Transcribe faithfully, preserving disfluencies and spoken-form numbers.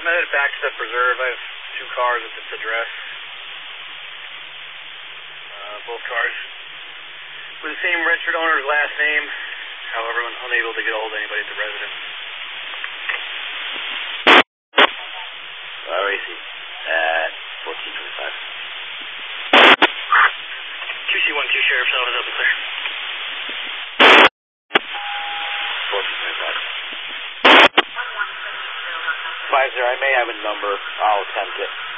I'm headed back to the preserve. I have two cars at this address. Uh, both cars with the same registered owner's last name. However, I'm unable to get a hold of anybody at the residence. Where is he? At fourteen twenty-five. two C one two Sheriff's Office, up and clear. fourteen twenty-five. five zero, I may have a number. I'll attempt it.